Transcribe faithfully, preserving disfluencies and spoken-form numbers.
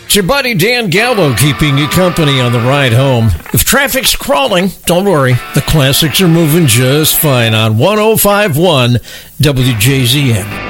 It's your buddy Dan Gallo keeping you company on the ride home. If traffic's crawling, don't worry. The classics are moving just fine on one oh five point one W J Z M.